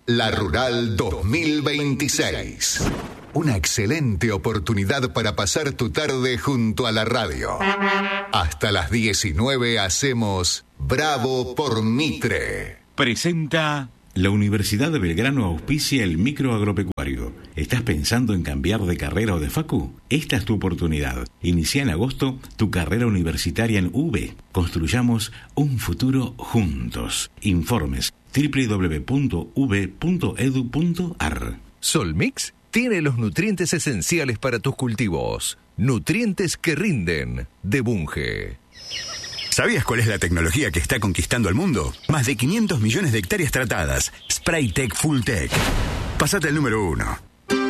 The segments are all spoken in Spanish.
La Rural 2026. Una excelente oportunidad para pasar tu tarde junto a la radio. Hasta las 19 hacemos Bravo por Mitre. Presenta... La Universidad de Belgrano auspicia el microagropecuario. ¿Estás pensando en cambiar de carrera o de facu? Esta es tu oportunidad. Inicia en agosto tu carrera universitaria en UB. Construyamos un futuro juntos. Informes www.ub.edu.ar. Solmix tiene los nutrientes esenciales para tus cultivos. Nutrientes que rinden, de Bunge. ¿Sabías cuál es la tecnología que está conquistando el mundo? Más de 500 millones de hectáreas tratadas. Spraytec Fulltech. Pásate al número 1.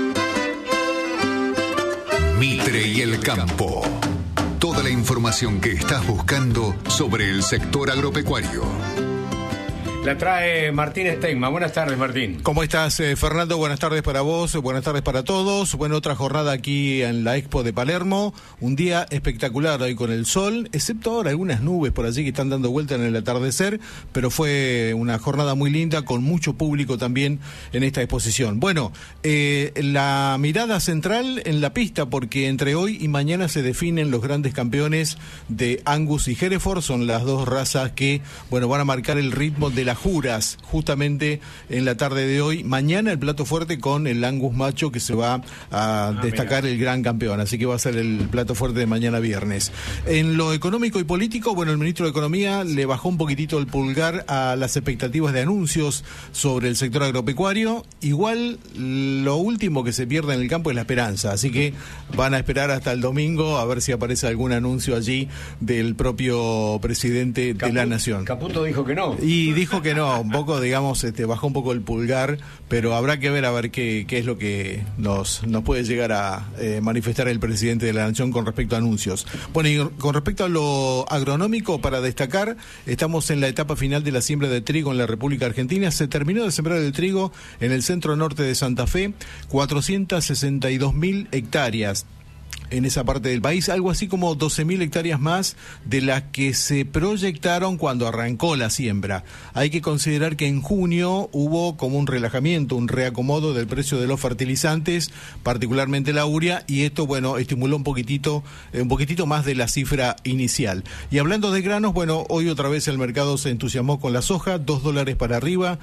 Mitre y el campo. Toda la información que estás buscando sobre el sector agropecuario. La trae Martín Stegman. Buenas tardes, Martín. ¿Cómo estás, Fernando? Buenas tardes para vos, buenas tardes para todos. Bueno, otra jornada aquí en la Expo de Palermo. Un día espectacular hoy con el sol, excepto ahora algunas nubes por allí que están dando vuelta en el atardecer, pero fue una jornada muy linda con mucho público también en esta exposición. Bueno, la mirada central en la pista, porque entre hoy y mañana se definen los grandes campeones de Angus y Hereford. Son las dos razas que, bueno, van a marcar el ritmo de las juras justamente en la tarde de hoy. Mañana el plato fuerte con el Angus macho, que se va a destacar el gran campeón, así que va a ser el plato fuerte de mañana viernes. En lo económico y político, bueno, el ministro de Economía le bajó un poquitito el pulgar a las expectativas de anuncios sobre el sector agropecuario. Igual lo último que se pierde en el campo es la esperanza, así que van a esperar hasta el domingo a ver si aparece algún anuncio allí del propio presidente de la Nación. Caputo dijo que no. Y dijo que no, un poco, digamos, bajó un poco el pulgar, pero habrá que ver qué es lo que nos puede llegar a manifestar el presidente de la Nación con respecto a anuncios. Bueno, y con respecto a lo agronómico, para destacar, estamos en la etapa final de la siembra de trigo en la República Argentina. Se terminó de sembrar el trigo en el centro norte de Santa Fe, 462.000 hectáreas. En esa parte del país, algo así como 12.000 hectáreas más de las que se proyectaron cuando arrancó la siembra. Hay que considerar que en junio hubo como un relajamiento, un reacomodo del precio de los fertilizantes, particularmente la urea, y esto, bueno, estimuló un poquitito más de la cifra inicial. Y hablando de granos, bueno, hoy otra vez el mercado se entusiasmó con la soja, $2 para arriba,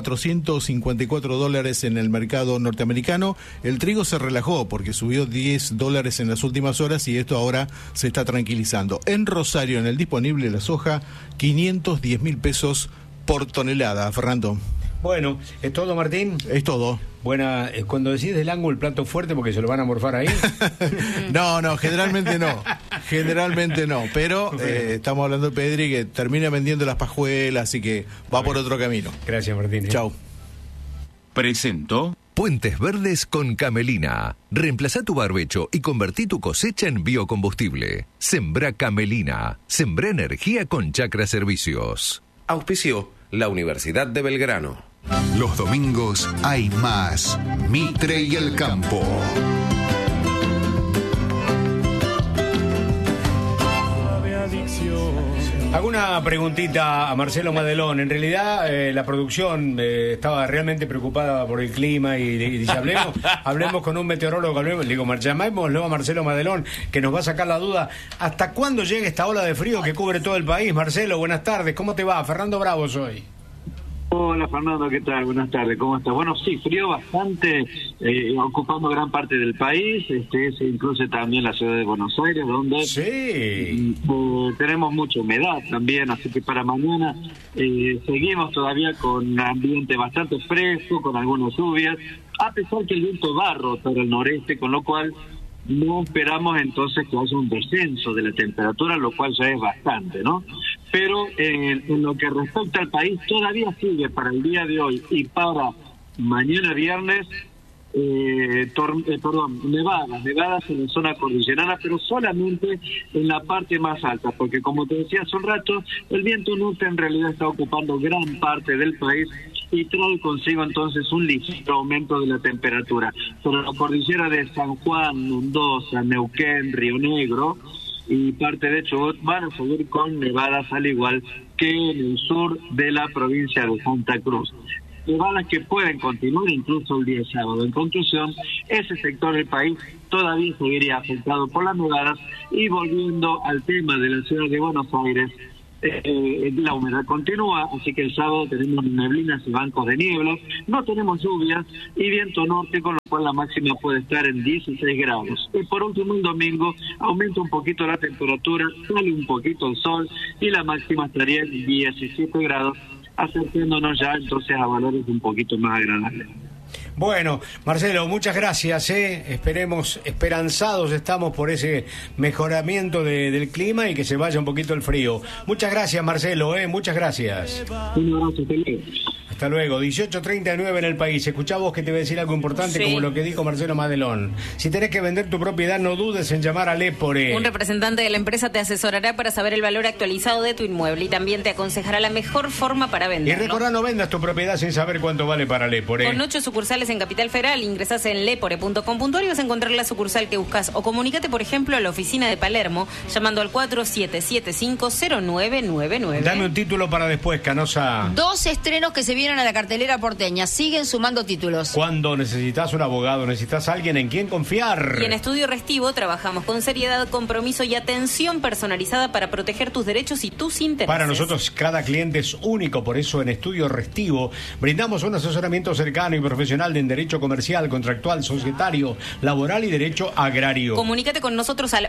$454 en el mercado norteamericano. El trigo se relajó porque subió $10 en las últimas horas y esto ahora se está tranquilizando. En Rosario, en el disponible, la soja, 510.000 pesos por tonelada. Fernando. Bueno, ¿es todo, Martín? Es todo. Buena, cuando decís del ángulo el plato fuerte, porque se lo van a morfar ahí. No, generalmente no. Generalmente no, pero estamos hablando de Pedri, que termina vendiendo las pajuelas, así que va por otro camino. Gracias, Martín. Chau. Presentó Puentes Verdes con Camelina. Reemplazá tu barbecho y convertí tu cosecha en biocombustible. Sembrá Camelina. Sembrá energía con Chacra Servicios. Auspició la Universidad de Belgrano. Los domingos hay más Mitre y el campo. Hago una preguntita a Marcelo Madelón. En realidad, la producción estaba realmente preocupada por el clima y dice, hablemos con un meteorólogo. Le digo, llamémoslo a Marcelo Madelón, que nos va a sacar la duda. ¿Hasta cuándo llega esta ola de frío que cubre todo el país? Marcelo, buenas tardes. ¿Cómo te va? Fernando Bravo soy. Hola Fernando, ¿qué tal? Buenas tardes, ¿cómo estás? Bueno, sí, frío bastante, ocupando gran parte del país, se incluye también la ciudad de Buenos Aires, donde tenemos mucha humedad también, así que para mañana seguimos todavía con un ambiente bastante fresco, con algunas lluvias, a pesar que el viento va a rotar al noreste, con lo cual no esperamos entonces que haya un descenso de la temperatura, lo cual ya es bastante, ¿no? Pero en lo que respecta al país, todavía sigue para el día de hoy y para mañana viernes, nevadas en la zona cordillerana, pero solamente en la parte más alta, porque como te decía hace un rato, el viento norte en realidad está ocupando gran parte del país y trae consigo entonces un ligero aumento de la temperatura. Pero la cordillera de San Juan, Mendoza, Neuquén, Río Negro y parte de Chubut van a seguir con nevadas, al igual que en el sur de la provincia de Santa Cruz. nevadas que pueden continuar incluso el día sábado. En conclusión, ese sector del país todavía seguiría afectado por las nevadas. Y volviendo al tema de la ciudad de Buenos Aires, la humedad continúa, así que el sábado tenemos neblinas y bancos de niebla, no tenemos lluvias y viento norte, con lo cual la máxima puede estar en 16 grados. Y por último, el domingo aumenta un poquito la temperatura, sale un poquito el sol y la máxima estaría en 17 grados, acercándonos ya entonces a valores un poquito más agradables. Bueno, Marcelo, muchas gracias. Esperemos, esperanzados estamos por ese mejoramiento del clima y que se vaya un poquito el frío. Muchas gracias, Marcelo, muchas gracias. Un abrazo, Hasta luego. 18:39 en el país. Escuchá vos que te voy a decir algo importante, como lo que dijo Marcelo Madelón. Si tenés que vender tu propiedad, no dudes en llamar a Lepore. Un representante de la empresa te asesorará para saber el valor actualizado de tu inmueble y también te aconsejará la mejor forma para venderlo. Y recordá, no vendas tu propiedad sin saber cuánto vale para Lepore. Con 8 sucursales en Capital Federal, ingresás en lepore.com.ar y vas a encontrar la sucursal que buscas. O comunícate, por ejemplo, a la oficina de Palermo, llamando al 4775-0999. Dame un título para después, Canosa. 2 estrenos que se vienen a la cartelera porteña. Siguen sumando títulos. Cuando necesitas un abogado, necesitas a alguien en quien confiar. Y en Estudio Restivo trabajamos con seriedad, compromiso y atención personalizada para proteger tus derechos y tus intereses. Para nosotros cada cliente es único, por eso en Estudio Restivo brindamos un asesoramiento cercano y profesional en derecho comercial, contractual, societario, laboral y derecho agrario. Comunícate con nosotros al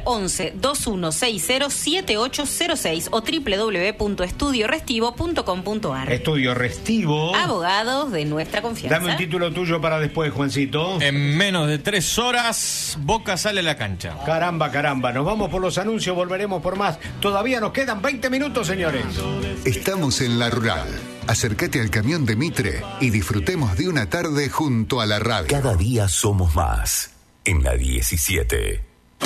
11-2160-7806 o www.estudiorestivo.com.ar. Estudio Restivo. Abogados de nuestra confianza. Dame un título tuyo para después, Juancito. En menos de 3 horas, Boca sale a la cancha. Caramba, caramba. Nos vamos por los anuncios, volveremos por más. Todavía nos quedan 20 minutos, señores. Estamos en La Rural. Acércate al camión de Mitre y disfrutemos de una tarde junto a la radio. Cada día somos más. En la 17.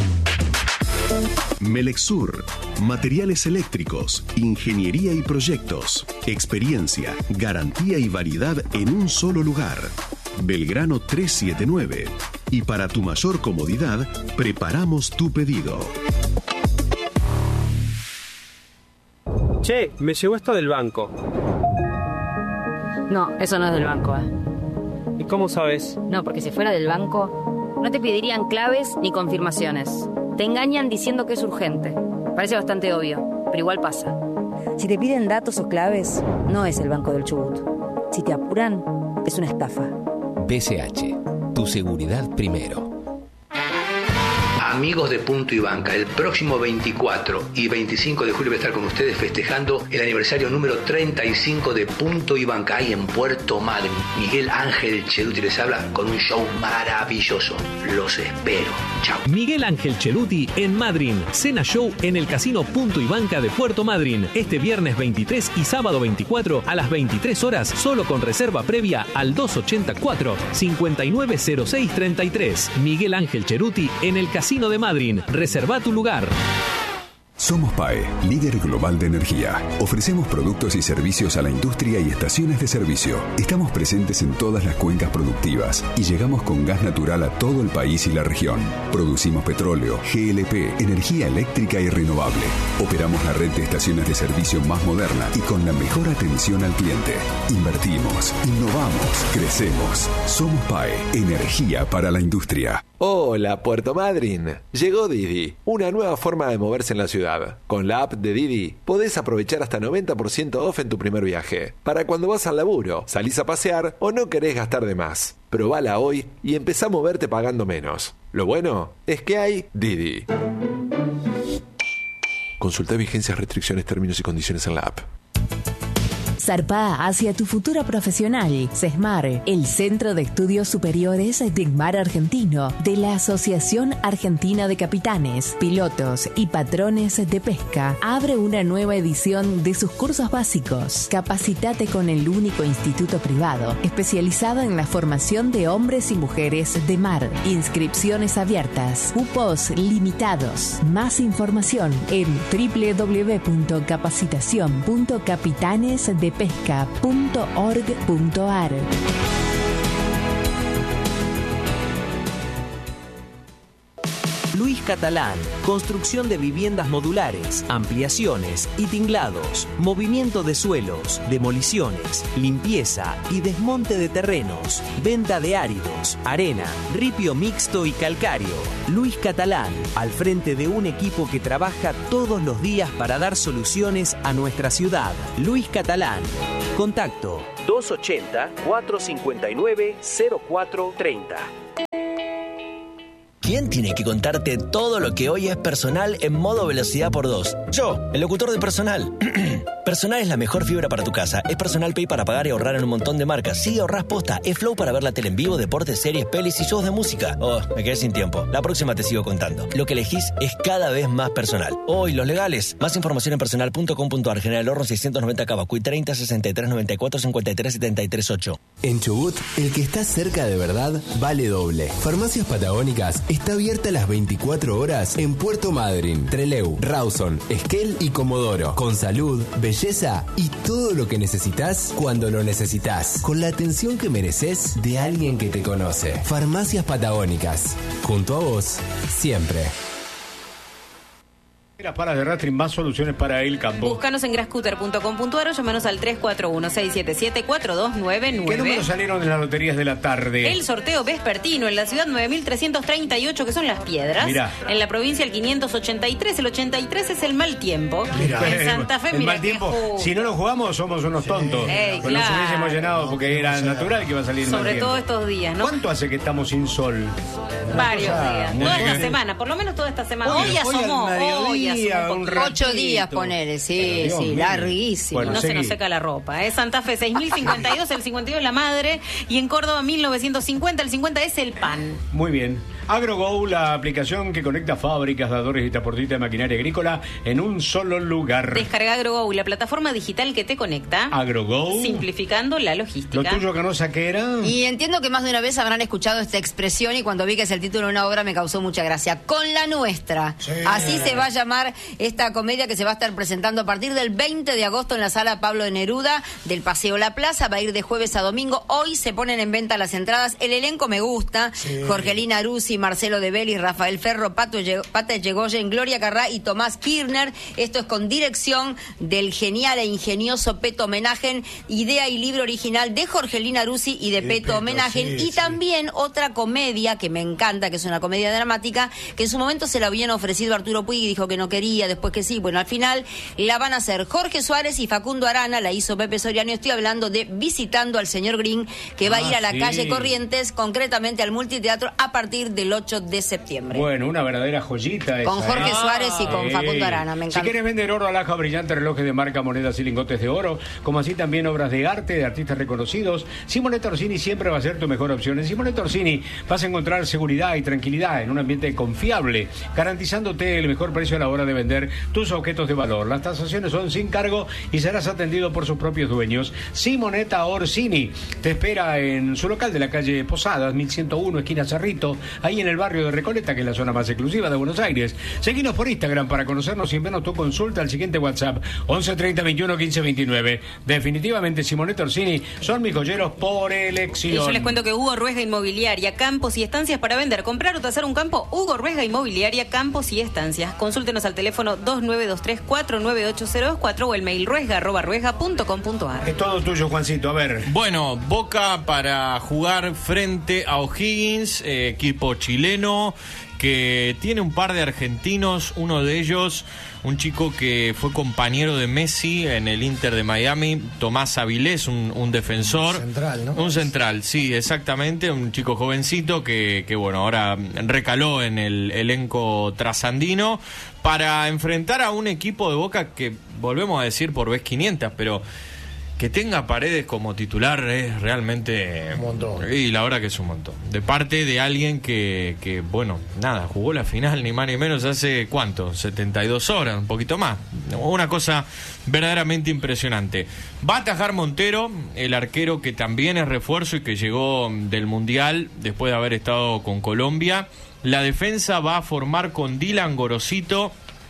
Melexur, materiales eléctricos, ingeniería y proyectos, experiencia, garantía y variedad en un solo lugar. Belgrano 379. Y para tu mayor comodidad, preparamos tu pedido. Che, me llegó esto del banco. No, eso no es del banco, ¿Y cómo sabes? No, porque si fuera del banco, no te pedirían claves ni confirmaciones. Te engañan diciendo que es urgente. Parece bastante obvio, pero igual pasa. Si te piden datos o claves, no es el Banco del Chubut. Si te apuran, es una estafa. BCH, tu seguridad primero. Amigos de Punto y Banca, el próximo 24 y 25 de julio voy a estar con ustedes festejando el aniversario número 35 de Punto y Banca, ahí en Puerto Madryn. Miguel Ángel Cheluti les habla con un show maravilloso. Los espero. Chao. Miguel Ángel Cheluti en Madryn. Cena show en el Casino Punto y Banca de Puerto Madryn. Este viernes 23 y sábado 24 a las 23 horas, solo con reserva previa al 284-590633. Miguel Ángel Cheluti en el Casino de Madryn. Reserva tu lugar. Somos PAE, líder global de energía. Ofrecemos productos y servicios a la industria y estaciones de servicio. Estamos presentes en todas las cuencas productivas y llegamos con gas natural a todo el país y la región. Producimos petróleo, GLP, energía eléctrica y renovable. Operamos la red de estaciones de servicio más moderna y con la mejor atención al cliente. Invertimos, innovamos, crecemos. Somos PAE, energía para la industria. Hola, Puerto Madryn. Llegó Didi, una nueva forma de moverse en la ciudad. Con la app de Didi podés aprovechar hasta 90% off en tu primer viaje. Para cuando vas al laburo, salís a pasear o no querés gastar de más. Probala hoy y empezá a moverte pagando menos. Lo bueno es que hay Didi. Consulta vigencias, restricciones, términos y condiciones en la app. Zarpá hacia tu futuro profesional. CESMAR, el Centro de Estudios Superiores de Mar Argentino, de la Asociación Argentina de Capitanes, Pilotos y Patrones de Pesca, abre una nueva edición de sus cursos básicos. Capacitate con el único instituto privado especializado en la formación de hombres y mujeres de mar. Inscripciones abiertas, cupos limitados. Más información en www.capacitacion.capitanesdepesca.org.ar. Luis Catalán, construcción de viviendas modulares, ampliaciones y tinglados, movimiento de suelos, demoliciones, limpieza y desmonte de terrenos, venta de áridos, arena, ripio mixto y calcáreo. Luis Catalán, al frente de un equipo que trabaja todos los días para dar soluciones a nuestra ciudad. Luis Catalán. Contacto 280-459-0430. ¿Quién tiene que contarte todo lo que hoy es personal en modo velocidad por 2? Yo, el locutor de Personal. Personal es la mejor fibra para tu casa. Es Personal Pay para pagar y ahorrar en un montón de marcas. Sí, ahorrás posta. Es Flow para ver la tele en vivo, deportes, series, pelis y shows de música. Oh, me quedé sin tiempo. La próxima te sigo contando. Lo que elegís es cada vez más personal. Oh, y los legales. Más información en personal.com.ar. General Horno 690 Cabacuy 30 63 94 53 73 8. En Chubut, el que está cerca de verdad vale doble. Farmacias Patagónicas está abierta las 24 horas en Puerto Madryn, Trelew, Rawson, Esquel y Comodoro. Con salud, belleza y todo lo que necesitas cuando lo necesitas. Con la atención que mereces de alguien que te conoce. Farmacias Patagónicas. Junto a vos, siempre. Las palas de rastring, más soluciones para el campo. Búscanos en grasscooter.com.ar o llamanos al 341-677-4299. ¿Qué números salieron de las loterías de la tarde? El sorteo vespertino en la ciudad 9338, que son Las Piedras. Mirá. En la provincia el 583, el 83 es el mal tiempo. Mirá. En Santa Fe, el mira mal tiempo. Si no lo jugamos, somos unos tontos. Pues claro. nos hubiésemos llenado porque era natural que iba a salir el mal Sobre tiempo. todo estos días, ¿no? ¿Cuánto hace que estamos sin sol? Varios días. muy Toda esta bien. semana, por lo menos toda esta semana. Hoy Hoy asomó, al hoy asomó un poquito. 8 días, ponele, sí, Dios sí, mío. larguísimo. Bueno, no se seguí. nos seca la ropa. Santa Fe 6052, el 52 la madre. Y en Córdoba 1950, el 50 es el pan. Muy bien. AgroGo, la aplicación que conecta fábricas, dadores y transportistas de maquinaria agrícola en un solo lugar. Descarga AgroGo, la plataforma digital que te conecta. AgroGo. Simplificando la logística. Lo tuyo, Canosa, ¿qué era? Y entiendo que más de una vez habrán escuchado esta expresión y cuando vi que es el título de una obra me causó mucha gracia. Con la nuestra. Sí. Así se va a llamar esta comedia que se va a estar presentando a partir del 20 de agosto en la sala Pablo de Neruda del Paseo La Plaza. Va a ir de jueves a domingo. Hoy se ponen en venta las entradas. El elenco me gusta. Sí. Jorgelina Aruzzi, Marcelo De Belli, Rafael Ferro, Pata Yegoyen, Gloria Carrá y Tomás Kirchner. Esto es con dirección del genial e ingenioso Peto Homenagen, idea y libro original de Jorgelina Aruzzi y de Peto Homenagen. Sí, y también otra comedia que me encanta, que es una comedia dramática, que en su momento se la habían ofrecido a Arturo Puig y dijo que no quería, después que sí. Bueno, al final la van a hacer Jorge Suárez y Facundo Arana, la hizo Pepe Soriano. Estoy hablando de Visitando al Señor Green, que va a ir a la calle Corrientes, concretamente al Multiteatro, a partir del 8 de septiembre. Bueno, una verdadera joyita esa. Con Jorge Suárez y con Facundo Arana, me encanta. Si quieres vender oro, alhaja, brillante, relojes de marca, monedas y lingotes de oro, como así también obras de arte de artistas reconocidos, Simonetta Orsini siempre va a ser tu mejor opción. En Simonetta Orsini vas a encontrar seguridad y tranquilidad en un ambiente confiable, garantizándote el mejor precio a la hora de vender tus objetos de valor. Las tasaciones son sin cargo y serás atendido por sus propios dueños. Simonetta Orsini te espera en su local de la calle Posadas, 1101, esquina Cerrito, ahí en el barrio de Recoleta, que es la zona más exclusiva de Buenos Aires. Seguinos por Instagram para conocernos y enviarnos tu consulta al siguiente WhatsApp, 11 30 21 15 29. Definitivamente Simonetta Orsini son mis joyeros por elección. Y yo les cuento que Hugo Ruesga Inmobiliaria, campos y estancias para vender, comprar o tasar un campo. Hugo Ruesga Inmobiliaria, campos y estancias. Consúltenos al teléfono 2923-498024 o el mail ruesga@ruesga.com.ar. Es todo tuyo, Juancito, a ver. Bueno, Boca para jugar frente a O'Higgins, equipo chileno que tiene un par de argentinos, uno de ellos, un chico que fue compañero de Messi en el Inter de Miami, Tomás Avilés, un defensor. Un central, ¿no? Un central, sí, exactamente, un chico jovencito que bueno, ahora recaló en el elenco trasandino para enfrentar a un equipo de Boca que, volvemos a decir por vez 500, pero que tenga Paredes como titular es realmente un montón. Y la verdad que es un montón. De parte de alguien que bueno, nada, jugó la final ni más ni menos hace ¿cuánto? 72 horas, un poquito más. Una cosa verdaderamente impresionante. Va a atajar Montero, el arquero que también es refuerzo y que llegó del Mundial después de haber estado con Colombia. La defensa va a formar con Dylan Gorosito,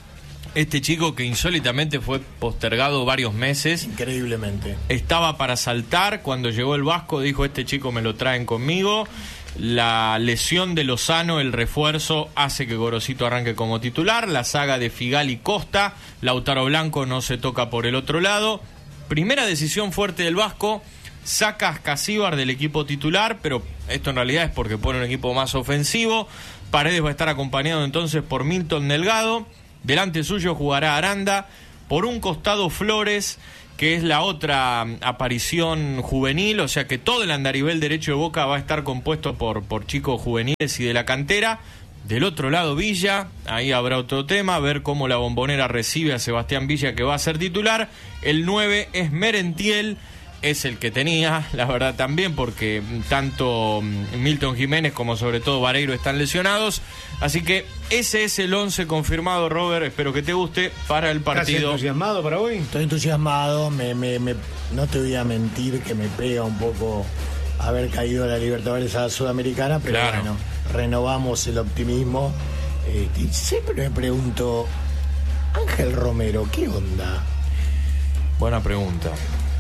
Este chico que insólitamente fue postergado varios meses. Increíblemente. Estaba para saltar. Cuando llegó el Vasco dijo, este chico me lo traen conmigo. La lesión de Lozano, el refuerzo, hace que Gorosito arranque como titular. La saga de Figal y Costa. Lautaro Blanco no se toca por el otro lado. Primera decisión fuerte del Vasco. Saca a Ascasíbar del equipo titular, pero esto en realidad es porque pone un equipo más ofensivo. Paredes va a estar acompañado entonces por Milton Delgado. Delante suyo jugará Aranda. Por un costado Flores, que es la otra aparición juvenil, o sea que todo el andarivel derecho de Boca va a estar compuesto por chicos juveniles y de la cantera. Del otro lado Villa, ahí habrá otro tema, ver cómo la Bombonera recibe a Sebastián Villa, que va a ser titular. El 9 es Merentiel, es el que tenía, la verdad también, porque tanto Milton Jiménez como sobre todo Vareiro están lesionados. Así que ese es el 11 confirmado, Robert, espero que te guste para el partido. ¿Estás entusiasmado para hoy? Estoy entusiasmado, no te voy a mentir que me pega un poco haber caído a la Libertadores a la Sudamericana, pero claro, bueno, renovamos el optimismo. Siempre me pregunto, Ángel Romero, ¿qué onda? Buena pregunta.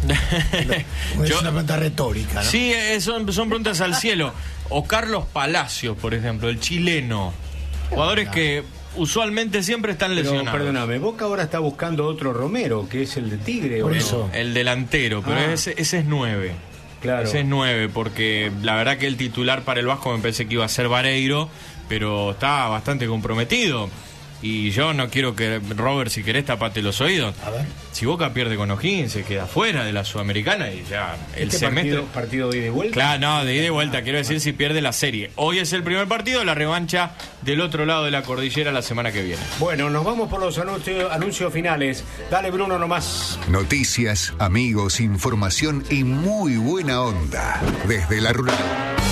Es una pregunta retórica, ¿no? Sí, son preguntas al cielo. O Carlos Palacios, por ejemplo, el chileno. Jugadores que usualmente siempre están lesionados. Pero, perdóname, Boca ahora está buscando otro Romero, que es el de Tigre. Por eso. No? El delantero, pero ese es 9. Claro. Ese es 9, porque la verdad que el titular para el Vasco me parece que iba a ser Vareiro, pero está bastante comprometido. Y yo no quiero que, Robert, si querés, tapate los oídos. A ver. Si Boca pierde con O'Higgins, se queda fuera de la Sudamericana y ya el semestre. ¿Partido de ida y vuelta? Claro, no, de ida y vuelta. Quiero decir, si pierde la serie. Hoy es el primer partido, la revancha del otro lado de la cordillera la semana que viene. Bueno, nos vamos por los anuncios finales. Dale, Bruno, nomás. Noticias, amigos, información y muy buena onda. Desde la rural.